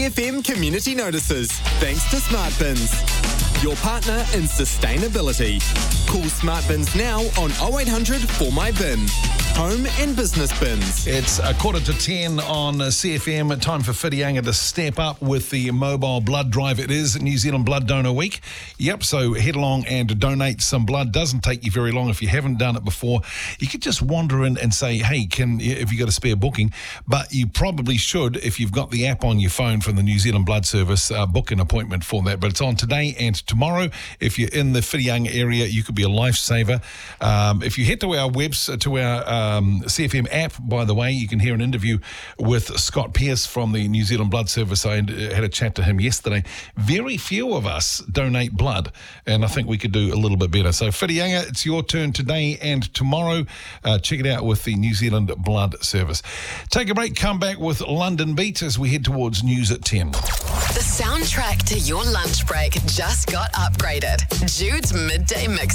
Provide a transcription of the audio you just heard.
SAFM community notices, thanks to SmartBins, your partner in sustainability. Call SmartBins now on 0800 4MyBin. Home and business bins. It's 9:45 on CFM. Time for Whitianga to step up with the mobile blood drive. It is New Zealand Blood Donor Week. Yep, so head along and donate some blood. Doesn't take you very long if you haven't done it before. You could just wander in and say, hey, if you got a spare booking, but you probably should, if you've got the app on your phone from the New Zealand Blood Service, book an appointment for that. But it's on today and tomorrow. If you're in the Whitianga area, you could be a lifesaver. If you head to our CFM app, by the way, you can hear an interview with Scott Pearce from the New Zealand Blood Service. I had a chat to him yesterday. Very few of us donate blood, and I think we could do a little bit better. So, Whitianga, it's your turn today and tomorrow. Check it out with the New Zealand Blood Service. Take a break, come back with London Beat as we head towards news at 10. The soundtrack to your lunch break just got upgraded. Jude's Midday Mix.